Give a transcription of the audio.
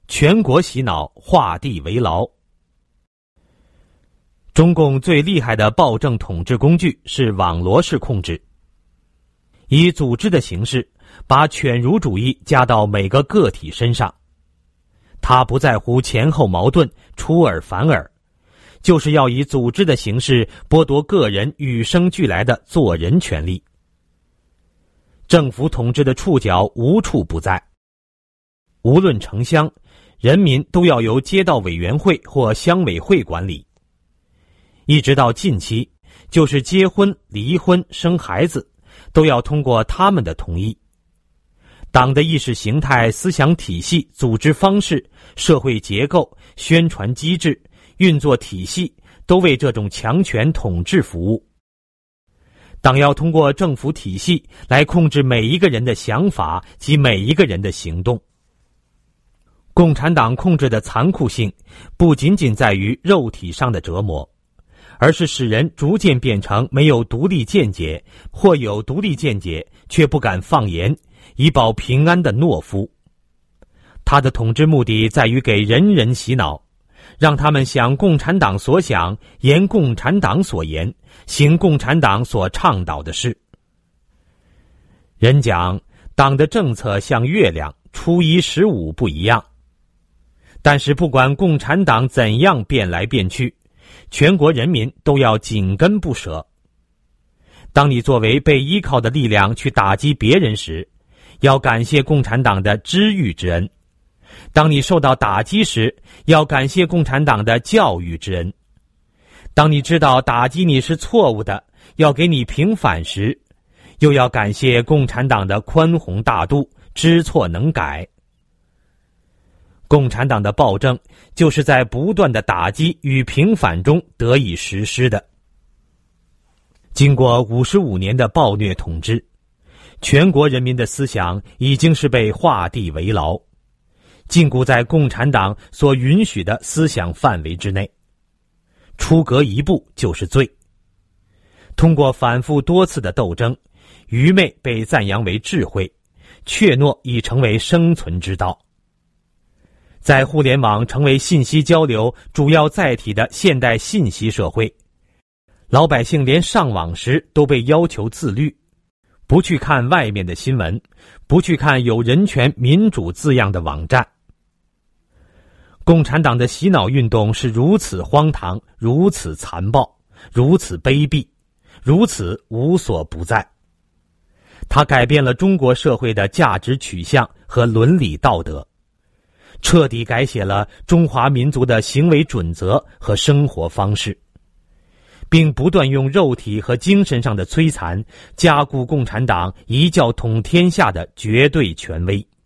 全国洗脑，画地为牢。中共最厉害的暴政统治工具是网罗式控制，以组织的形式把犬儒主义加到每个个体身上。他不在乎前后矛盾，出尔反尔，就是要以组织的形式剥夺个人与生俱来的做人权利。政府统治的触角无处不在，无论城乡，人民都要由街道委员会或乡委会管理。一直到近期，就是结婚、离婚、生孩子，都要通过他们的同意。党的意识形态、思想体系、组织方式、社会结构、宣传机制、运作体系，都为这种强权统治服务。党要通过政府体系来控制每一个人的想法及每一个人的行动。共产党控制的残酷性，不仅仅在于肉体上的折磨，而是使人逐渐变成没有独立见解，或有独立见解却不敢放言，以保平安的懦夫。他的统治目的在于给人人洗脑，让他们想共产党所想，言共产党所言，行共产党所倡导的事。人讲党的政策像月亮，初一十五不一样。但是不管共产党怎样变来变去，全国人民都要紧跟不舍。当你作为被依靠的力量去打击别人时，要感谢共产党的知遇之恩；当你受到打击时，要感谢共产党的教育之恩；当你知道打击你是错误的，要给你平反时，又要感谢共产党的宽宏大度，知错能改。共产党的暴政就是在不断的打击与平反中得以实施的。经过55年的暴虐统治，全国人民的思想已经是被画地为牢，禁锢在共产党所允许的思想范围之内，出格一步就是罪。通过反复多次的斗争，愚昧被赞扬为智慧，怯懦已成为生存之道。在互联网成为信息交流主要载体的现代信息社会，老百姓连上网时都被要求自律，不去看外面的新闻，不去看有人权民主字样的网站。共产党的洗脑运动是如此荒唐，如此残暴，如此卑鄙，如此无所不在。它改变了中国社会的价值取向和伦理道德，彻底改写了中华民族的行为准则和生活方式，并不断用肉体和精神上的摧残加固共产党一教统天下的绝对权威。